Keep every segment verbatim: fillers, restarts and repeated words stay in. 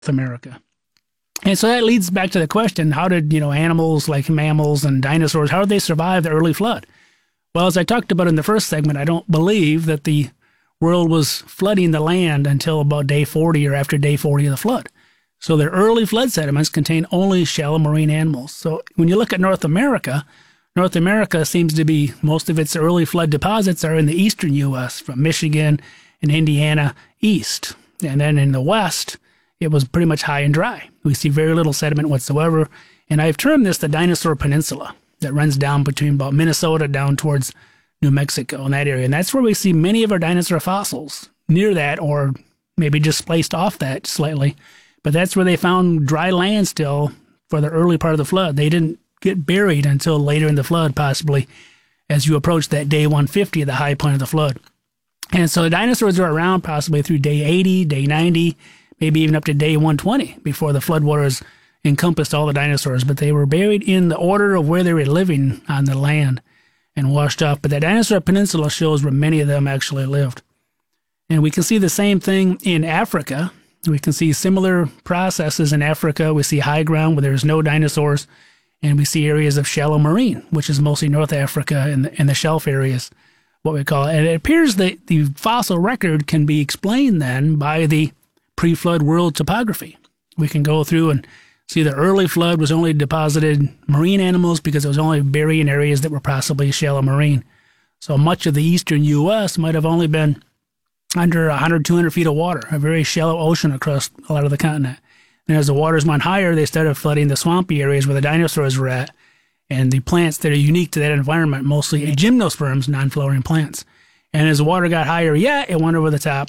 America. And so that leads back to the question, how did, you know, animals like mammals and dinosaurs, how did they survive the early flood? Well, as I talked about in the first segment, I don't believe that the world was flooding the land until about day forty or after day forty of the flood. So the early flood sediments contain only shallow marine animals. So when you look at North America, North America seems to be, most of its early flood deposits are in the eastern U S, from Michigan and Indiana east. And then in the west, it was pretty much high and dry. We see very little sediment whatsoever. And I've termed this the Dinosaur Peninsula that runs down between about Minnesota down towards New Mexico in that area. And that's where we see many of our dinosaur fossils, near that or maybe just spaced off that slightly. But that's where they found dry land still for the early part of the flood. They didn't get buried until later in the flood, possibly, as you approach that day one fifty, the high point of the flood. And so the dinosaurs are around possibly through day eighty, day ninety, maybe even up to day one twenty before the floodwaters encompassed all the dinosaurs. But they were buried in the order of where they were living on the land and washed off. But the Dinosaur Peninsula shows where many of them actually lived. And we can see the same thing in Africa. We can see similar processes in Africa. We see high ground where there's no dinosaurs, and we see areas of shallow marine, which is mostly North Africa and the, and the shelf areas, what we call it. And it appears that the fossil record can be explained then by the pre-flood world topography. We can go through and see the early flood was only deposited marine animals because it was only buried in areas that were possibly shallow marine. So much of the eastern U S might have only been under one hundred, two hundred feet of water, a very shallow ocean across a lot of the continent. And as the waters went higher, they started flooding the swampy areas where the dinosaurs were at, and the plants that are unique to that environment, mostly gymnosperms, non-flowering plants. And as the water got higher, yeah, it went over the top,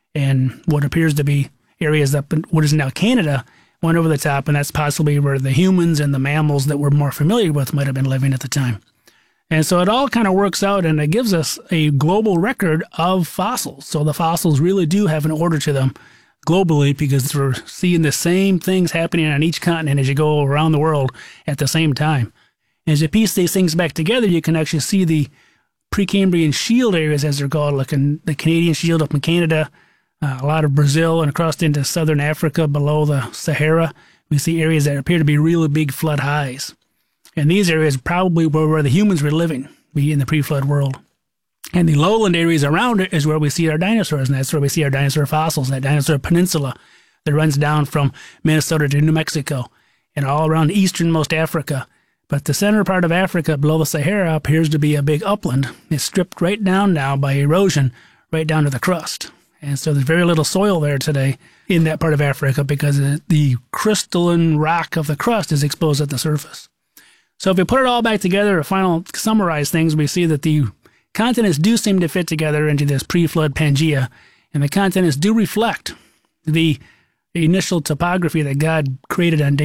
and what appears to be areas up in what is now Canada went over the top, and that's possibly where the humans and the mammals that we're more familiar with might have been living at the time. And so it all kind of works out, and it gives us a global record of fossils. So the fossils really do have an order to them globally, because we're seeing the same things happening on each continent as you go around the world at the same time. As you piece these things back together, you can actually see the Precambrian shield areas, as they're called, like in the Canadian shield up in Canada, uh, a lot of Brazil, and across into southern Africa below the Sahara. We see areas that appear to be really big flood highs. And these areas probably were where the humans were living, be in the pre-flood world. And the lowland areas around it is where we see our dinosaurs, and that's where we see our dinosaur fossils, that dinosaur peninsula that runs down from Minnesota to New Mexico and all around easternmost Africa. But the center part of Africa below the Sahara appears to be a big upland. It's stripped right down now by erosion, right down to the crust. And so there's very little soil there today in that part of Africa because the crystalline rock of the crust is exposed at the surface. So if we put it all back together to final summarize things, we see that the continents do seem to fit together into this pre-flood Pangea, and the continents do reflect the initial topography that God created on day